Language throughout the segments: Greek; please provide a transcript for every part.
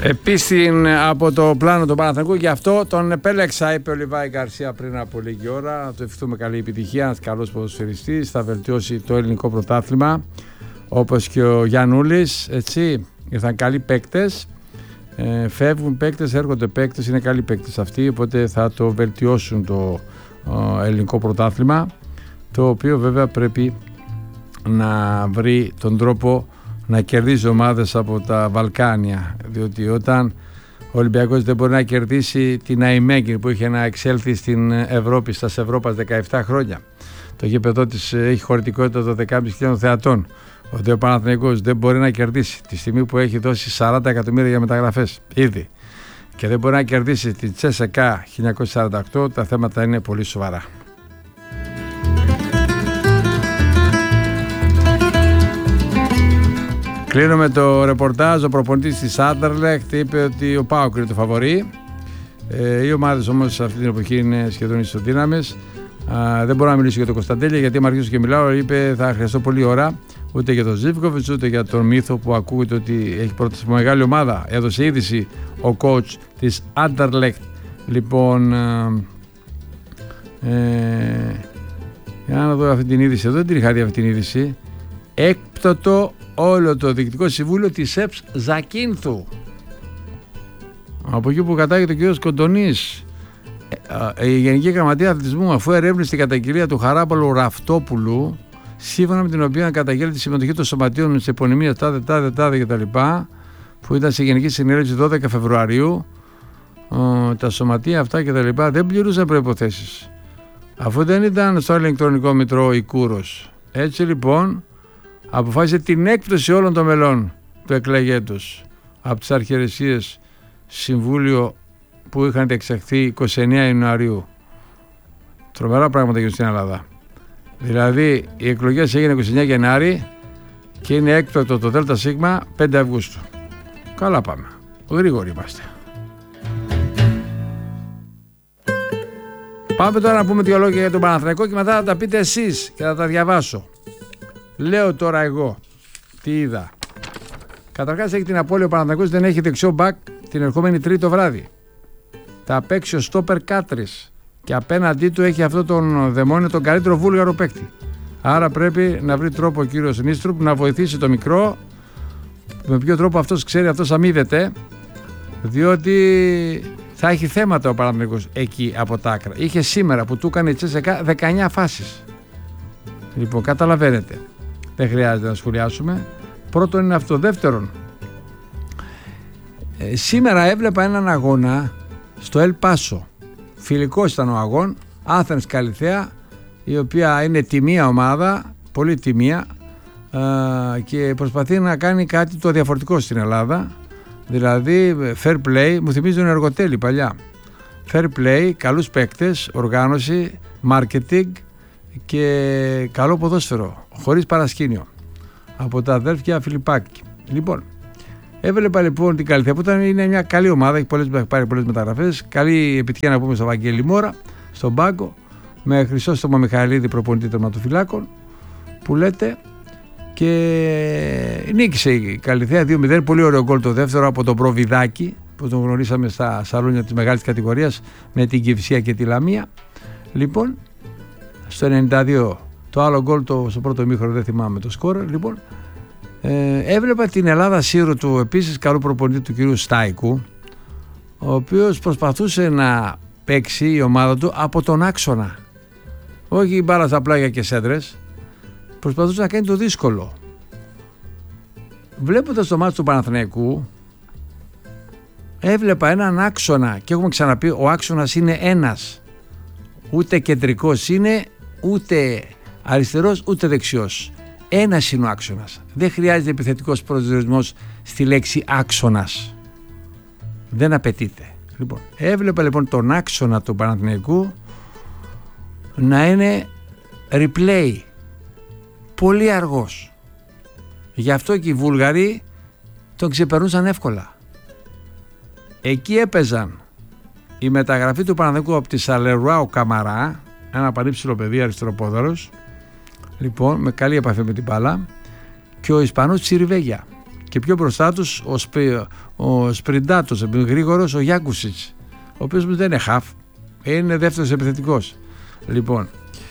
Επίσης από το πλάνο του Παναθηναϊκού, γι' αυτό τον επέλεξα, είπε ο Λιβάη Γκαρσία πριν από λίγη ώρα. Να του ευχηθούμε καλή επιτυχία. Ένας καλός ποδοσφαιριστής, θα βελτιώσει το ελληνικό πρωτάθλημα, όπως και ο Γιαννούλης. Έτσι, ήρθαν καλοί παίκτες, φεύγουν παίκτες, έρχονται παίκτες, είναι καλοί παίκτες αυτοί, οπότε θα το βελτιώσουν το ελληνικό πρωτάθλημα, το οποίο βέβαια πρέπει να βρει τον τρόπο να κερδίζει ομάδες από τα Βαλκάνια, διότι όταν ο Ολυμπιακός δεν μπορεί να κερδίσει την Αϊμέγκη που είχε να εξέλθει στην Ευρώπη, στα Ευρώπας 17 χρόνια, το γήπεδο της έχει χωρητικότητα των 12.500 θεατών, ότι ο Παναθηναϊκός δεν μπορεί να κερδίσει τη στιγμή που έχει δώσει 40 εκατομμύρια για μεταγραφές ήδη και δεν μπορεί να κερδίσει την CSKA 1948, τα θέματα είναι πολύ σοβαρά. Κλείνω με το ρεπορτάζ. Ο προπονητής της Άντερλεχτ είπε ότι ο ΠΑΟΚ είναι το φαβορί. Οι ομάδες όμως σε αυτή την εποχή είναι σχεδόν ισοδύναμες. Δεν μπορώ να μιλήσω για τον Κωνσταντέλια, γιατί άμα αρχίσω και μιλάω, είπε θα χρειαστώ πολλή ώρα. Ούτε για τον Ζίβκοβιτς, ούτε για τον Μίθο που ακούγεται ότι έχει πρόταση από μεγάλη ομάδα. Έδωσε είδηση ο coach της Άντερλεχτ. Λοιπόν, για να δω αυτή την είδηση εδώ, δεν την είχα δει αυτή την είδηση. Έκπτωτο όλο το διοικητικό συμβούλιο της ΕΠΣ Ζακίνθου. Από εκεί που κατάγεται ο κ. Κοντονής, η Γενική Γραμματεία Αθλητισμού, αφού ερεύνησε την καταγγελία του Χαράπολου Ραφτόπουλου, σύμφωνα με την οποία καταγγέλει τη συμμετοχή των σωματείων της επωνυμίας τάδε κτλ., που ήταν σε Γενική Συνέλευση 12 Φεβρουαρίου, τα σωματεία αυτά κτλ. Δεν πληρούσαν προϋποθέσεις, αφού δεν ήταν στο ηλεκτρονικό μητρό η Κούρος. Έτσι λοιπόν αποφάσισε την έκπτωση όλων των μελών του εκλεγέντος από τις αρχιερεσίες συμβούλιο που είχαν εξαχθεί 29 Ιανουαρίου. Τρομερά πράγματα γίνονται στην Ελλάδα. Δηλαδή οι εκλογές έγιναν 29 Γενάρη και είναι έκπτωτο το ΔΣ 5 Αυγούστου. Καλά πάμε. Γρήγοροι είμαστε. Πάμε τώρα να πούμε δύο λόγια για τον Παναθηναϊκό και μετά θα τα πείτε εσείς και θα τα διαβάσω. Λέω τώρα εγώ τι είδα. Καταρχάς έχει την απώλεια ο Παναθηναϊκός, δεν έχει δεξιό μπακ την ερχόμενη Τρίτη το βράδυ. Θα παίξει ο στόπερ Κάτρης και απέναντί του έχει αυτό τον δαιμόνιο, τον καλύτερο Βούλγαρο παίκτη. Άρα πρέπει να βρει τρόπο ο κύριος Νίστρουπ να βοηθήσει το μικρό. Με ποιο τρόπο αυτός ξέρει, αυτός αμείβεται, διότι θα έχει θέματα ο Παναθηναϊκός εκεί από τα άκρα. Είχε σήμερα που του έκανε η Τσέσσεκα 19 φάσεις. Λοιπόν, καταλαβαίνετε. Δεν χρειάζεται να σχολιάσουμε. Πρώτον είναι αυτό. Δεύτερον, σήμερα έβλεπα έναν αγώνα στο Ελ Πάσο. Φιλικός ήταν ο αγών, Athens Καλιθέα, η οποία είναι τιμία ομάδα, πολύ τιμία, και προσπαθεί να κάνει κάτι το διαφορετικό στην Ελλάδα. Δηλαδή fair play, μου θυμίζει τον Εργοτέλη παλιά. Fair play, καλούς παίκτες, οργάνωση, marketing και καλό ποδόσφαιρο, χωρίς παρασκήνιο, από τα αδέρφια Φιλιππάκη. Λοιπόν, έβλεπα λοιπόν την Καλυθέα που είναι μια καλή ομάδα, έχει πάρει πολλές μεταγραφές. Καλή επιτυχία να πούμε στο Βαγγέλη Μόρα, στον πάγκο, με Χρυσόστομο Μιχαηλίδη προπονητή τερματοφυλάκων, που λέτε, και νίκησε η Καλυθέα 2-0. Πολύ ωραίο γκολ το δεύτερο από τον Προβιδάκη, που τον γνωρίσαμε στα σαλόνια της μεγάλης κατηγορίας με την Κυφσία και τη Λαμία. Λοιπόν, στο 92 το άλλο γκολ στο πρώτο ημίχρονο, δεν θυμάμαι το σκορ. Λοιπόν, έβλεπα την Ελλάδα Σύρου του επίσης καλού προπονητή του κυρίου Στάικου, ο οποίος προσπαθούσε να παίξει η ομάδα του από τον άξονα, όχι μπάλα στα πλάγια και σέντρες, προσπαθούσε να κάνει το δύσκολο. Βλέποντας το μάτι του Παναθηναϊκού, έβλεπα έναν άξονα και έχουμε ξαναπεί ο άξονας είναι ένας, ούτε κεντρικός είναι, ούτε αριστερός ούτε δεξιός. Ένας είναι ο άξονας. Δεν χρειάζεται επιθετικός προσδιορισμός στη λέξη άξονας. Δεν απαιτείται. Λοιπόν, έβλεπα λοιπόν τον άξονα του Παναθηναϊκού να είναι replay. Πολύ αργός. Γι' αυτό και οι Βούλγαροι τον ξεπερνούσαν εύκολα. Εκεί έπαιζαν η μεταγραφή του Παναθηναϊκού από τη Σαλερουά ο Καμαρά, ένα πανύψηλο παιδί αριστεροπόδαρος, λοιπόν, με καλή επαφή με την μπάλα, και ο Ισπανός Τσιριβέγια. Και πιο μπροστά τους ο σπριντάτος, ο γρήγορος, ο Γιάκουσιτς, ο οποίος δεν είναι χαφ, είναι δεύτερος επιθετικός. Λοιπόν,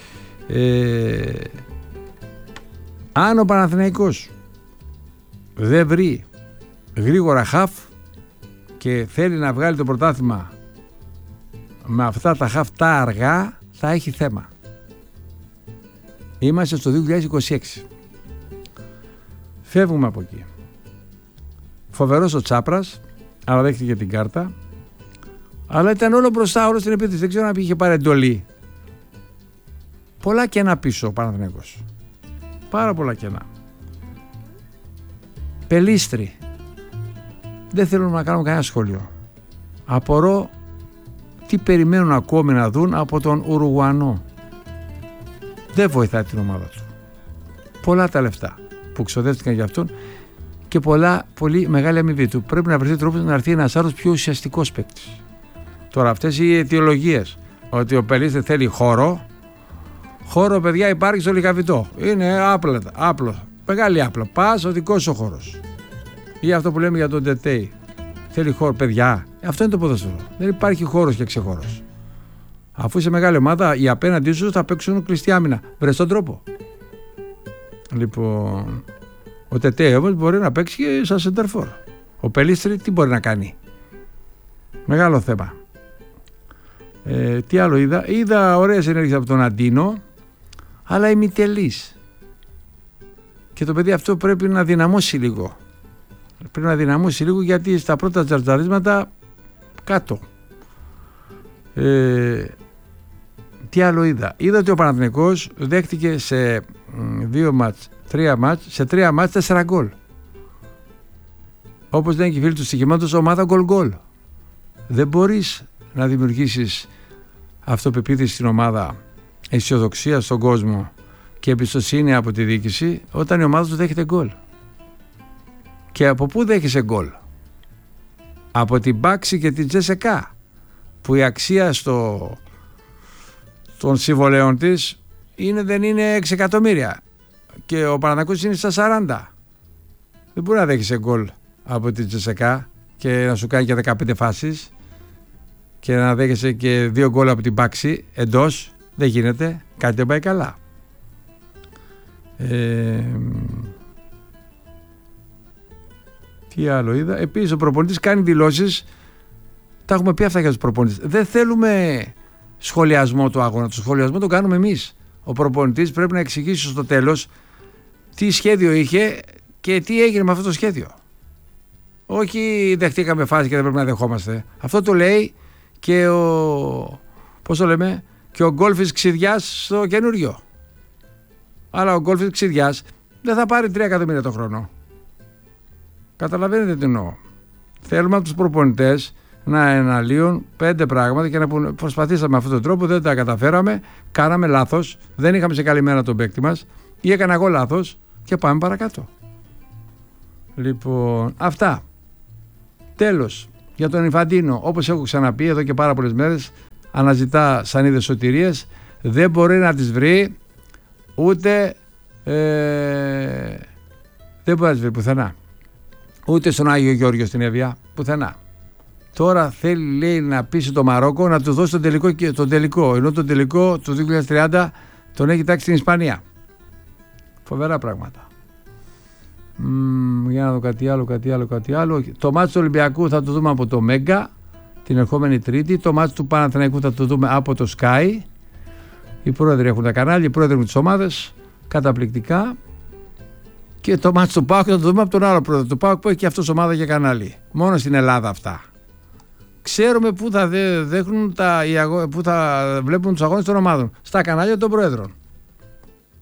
αν ο Παναθηναϊκός δεν βρει γρήγορα χαφ και θέλει να βγάλει το πρωτάθλημα με αυτά τα χαφ τα αργά, θα έχει θέμα. Είμαστε στο 2026. Φεύγουμε από εκεί. Φοβερός ο Τσάπρας, αλλά δέχτηκε την κάρτα. Αλλά ήταν όλο μπροστά, όλο στην επίθεση. Δεν ξέρω αν είχε πάρει εντολή. Πολλά κενά πίσω ο Παναθηναϊκός. Πάρα πολλά κενά. Πελίστρι. Δεν θέλουν να κάνουν κανένα σχόλιο. Απορώ τι περιμένουν ακόμη να δουν από τον Ουρουγουανό. Δεν βοηθάει την ομάδα του. Πολλά τα λεφτά που ξοδεύτηκαν για αυτόν και πολύ μεγάλη αμοιβή του. Πρέπει να βρεθεί τρόπος να έρθει ένας άλλος πιο ουσιαστικός παίκτης. Τώρα αυτές οι αιτιολογίες ότι ο Πελίστρι θέλει χώρο, παιδιά, υπάρχει στο Λικαβητό. Είναι άπλο, μεγάλη άπλο. Πας ο δικός σου χώρος. Ή αυτό που λέμε για τον Τετέι. Θέλει χώρο, παιδιά. Αυτό είναι το ποδόσφαιρο. Δεν υπάρχει χώρος και ξεχώρος. Αφού είσαι μεγάλη ομάδα, οι απέναντί σου θα παίξουν κλειστή άμυνα. Βρες τον τρόπο. Λοιπόν, ο Τετέι όμως μπορεί να παίξει και σαν σεντερφόρ. Ο Πελίστρι τι μπορεί να κάνει? Μεγάλο θέμα. Τι άλλο είδα? Είδα ωραίες ενέργειες από τον Αντίνο, αλλά ημιτελής. Και το παιδί αυτό πρέπει να δυναμώσει λίγο. Πρέπει να δυναμώσει λίγο, γιατί στα πρώτα τζαρτζαρίσματα κάτω. Τι άλλο είδα? Είδα ότι ο Παναθηναϊκός δέχτηκε σε 3 μάτς 4 γκολ. Όπως λένε και οι φίλοι του στοιχήματος, ομάδα γκολ. Δεν μπορείς να δημιουργήσεις αυτοπεποίθηση στην ομάδα, αισιοδοξία στον κόσμο και εμπιστοσύνη από τη διοίκηση όταν η ομάδα του δέχεται γκολ. Και από πού δέχεσαι γκολ? Από την Μπάξη και την Τζεσεκά, που η αξία των συμβολέων της δεν είναι 6 εκατομμύρια και ο Παναθηναϊκός είναι στα 40. Δεν μπορεί να δέχεσαι γκολ από την Τζεσεκά και να σου κάνει και 15 φάσεις και να δέχεσαι και 2 γκολ από την Μπάξη εντός. Δεν γίνεται, κάτι δεν πάει καλά. Τι άλλο είδα? Επίσης ο προπονητής κάνει δηλώσεις. Τα έχουμε πει αυτά για τους προπονητές. Δεν θέλουμε σχολιασμό του αγώνα. Το σχολιασμό το κάνουμε εμείς. Ο προπονητής πρέπει να εξηγήσει στο τέλος τι σχέδιο είχε και τι έγινε με αυτό το σχέδιο. Όχι δεχτήκαμε φάση και δεν πρέπει να δεχόμαστε. Αυτό το λέει και και ο Γκόλφης Ξιδιάς στο καινούριο. Αλλά ο Γκόλφης Ξιδιάς δεν θα πάρει 3 εκατομμύρια το χρόνο. Καταλαβαίνετε τι εννοώ? Θέλουμε από τους προπονητές να αναλύουν 5 πράγματα και να πούνε: προσπαθήσαμε με αυτόν τον τρόπο, δεν τα καταφέραμε, κάναμε λάθος, δεν είχαμε σε καλή μέρα τον παίκτη μας ή έκανα εγώ λάθος και πάμε παρακάτω. Λοιπόν, αυτά. Τέλος, για τον Ιφαντίνο, όπως έχω ξαναπεί εδώ και πάρα πολλές μέρες, αναζητά σανίδες σωτηρίας, δεν μπορεί να τις βρει ούτε δεν μπορεί να τις βρει πουθενά. Ούτε στον Άγιο Γεώργιο στην Εύβοια, πουθενά. Τώρα θέλει, λέει, να πείσει το Μαρόκο να του δώσει τον τελικό, ενώ τον τελικό του 2030 τον έχει τάξει στην Ισπανία. Φοβερά πράγματα. Για να δω κάτι άλλο. Το μάτς του Ολυμπιακού θα το δούμε από το Μέγκα την ερχόμενη Τρίτη. Το μάτς του Παναθηναϊκού θα το δούμε από το Sky. Οι πρόεδροι έχουν τα κανάλια, οι πρόεδροι έχουν τις ομάδες. Καταπληκτικά. Και το μάτς του ΠΑΟΚ θα το δούμε από τον άλλο πρόεδρο του ΠΑΟΚ που έχει και αυτός ομάδα και κανάλι. Μόνο στην Ελλάδα αυτά. Ξέρουμε πού θα βλέπουν τους αγώνες των ομάδων. Στα κανάλια των πρόεδρων.